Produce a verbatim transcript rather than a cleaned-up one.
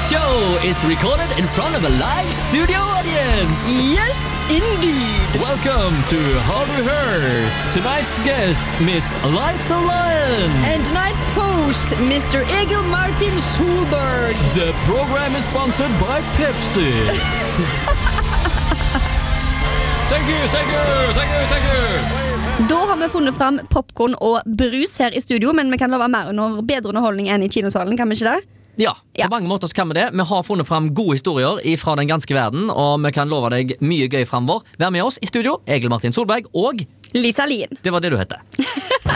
show is recorded in front of a live studio audience. Yes, indeed. Welcome to Harder Hurt. Tonight's guest, Miss Liza Lyon. And tonight's host, Mister Egil Martin Solberg. The program is sponsored by Pepsi. Thank you, thank you, thank you, thank you. Da har vi funnet fram popcorn og brus her i studio, men vi kan love mer under bedre underholdning enn i kinosalen, kan vi ikke det? Ja, på Ja. mange måter så kan vi det. Vi har funnet fram gode historier fra den ganske verden, og vi kan love deg mye gøy fremover. Vær med oss i studio, Egil Martin Solberg og Liza Lien. det var det du hette.